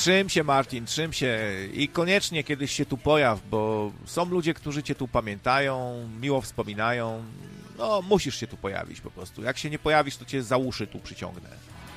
Trzym się, Martin, trzym się i koniecznie kiedyś się tu pojaw, bo są ludzie, którzy cię tu pamiętają, miło wspominają. No, musisz się tu pojawić po prostu. Jak się nie pojawisz, to cię za uszy tu przyciągnę.